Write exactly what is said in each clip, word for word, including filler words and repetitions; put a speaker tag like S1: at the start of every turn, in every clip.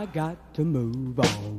S1: I got to move on.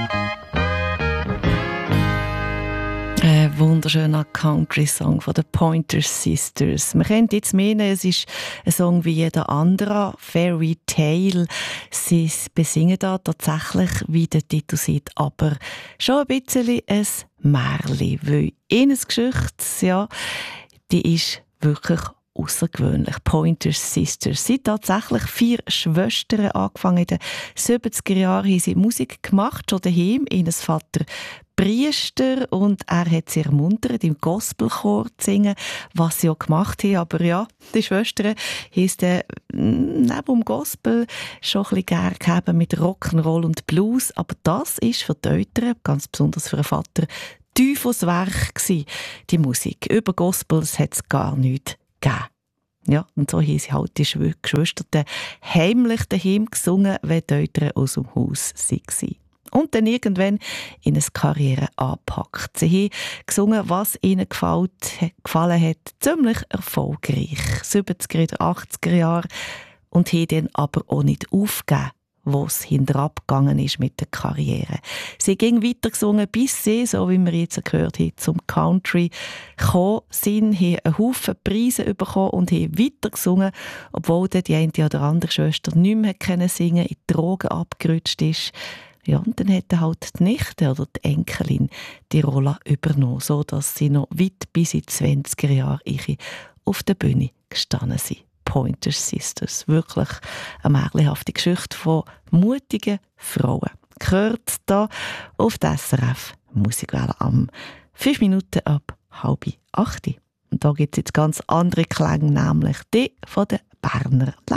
S2: Ein wunderschöner Country-Song von den Pointer Sisters. Man könnte jetzt meinen, es ist ein Song wie jeder andere, Fairy Tale. Sie besingen da tatsächlich, wie der Titel sieht, aber schon ein bisschen ein Märchen, weil ihre Geschichte, ja, die ist wirklich außergewöhnlich. Pointer Sisters. Sie tatsächlich vier Schwestern angefangen. In den siebziger Jahren haben sie Musik gemacht, schon daheim. Ihr Vater Priester, und er hat sie ermuntert, im Gospelchor zu singen, was sie auch gemacht haben. Aber ja, die Schwestern haben es dann neben dem Gospel schon ein bisschen gerne gehabt mit Rock'n'Roll und Blues. Aber das ist für die Eltern, ganz besonders für den Vater, Teufelswerk gewesen, die Musik. Über Gospels hat es gar nichts gegeben. Ja, und so haben sie halt die Geschwister heimlich daheim gesungen, wenn die Eltern aus dem Haus waren. Und dann irgendwann in eine Karriere angepackt. Sie haben gesungen, was ihnen gefällt, gefallen hat, ziemlich erfolgreich. siebziger, achtziger Jahre. Und haben dann aber auch nicht aufgegeben, wo es hinterab gegangen ist mit der Karriere. Sie ging weiter gesungen, bis sie, so wie wir jetzt gehört haben, zum Country gekommen sind, haben einen Haufen Preise bekommen und haben weiter gesungen, obwohl die eine oder andere Schwester nicht mehr singen konnte, in die Drogen abgerutscht ist. Ja, und dann hat halt die Nichte oder die Enkelin die Rolle übernommen, sodass sie noch weit bis in die zwanziger Jahre auf der Bühne gestanden sind. Pointer Sisters. Wirklich eine märchenhafte Geschichte von mutigen Frauen. Gehört hier auf der S R F Musikwelle am fünf Minuten ab halb acht. Und da gibt es jetzt ganz andere Klänge, nämlich die von den Berner